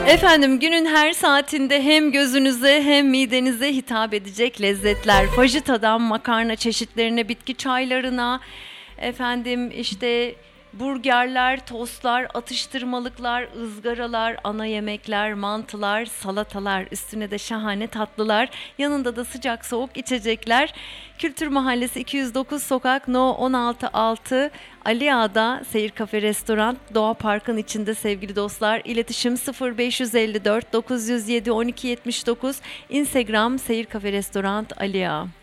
Efendim günün her saatinde hem gözünüze hem midenize hitap edecek lezzetler. Fajitadan makarna çeşitlerine, bitki çaylarına, efendim işte burgerler, tostlar, atıştırmalıklar, ızgaralar, ana yemekler, mantılar, salatalar, üstüne de şahane tatlılar, yanında da sıcak soğuk içecekler. Kültür Mahallesi 209 Sokak No 166 Ali Ağa'da Seyir Kafe Restoran, Doğa Park'ın içinde sevgili dostlar. İletişim 0554 907 1279, Instagram Seyir Kafe Restoran Ali Ağa.